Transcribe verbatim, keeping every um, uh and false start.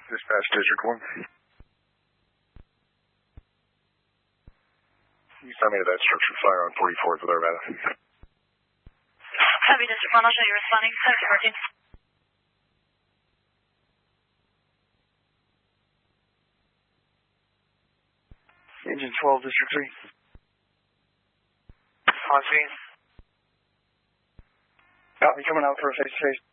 Dispatch District one. You tell me that structure fire on forty-fourth with Arvada. Copy, District one. I'll show you responding. seven fourteen. Engine twelve, District three. On scene. Copy, coming out for a face-to-face.